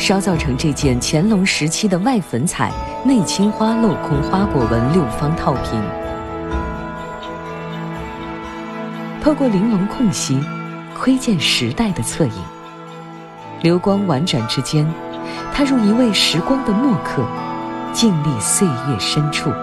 烧造成这件乾隆时期的外粉彩、内青花镂空花果纹6方套瓶。透过玲珑空隙，窥见时代的侧影。流光婉转之间，他如一位时光的墨客，静立岁月深处。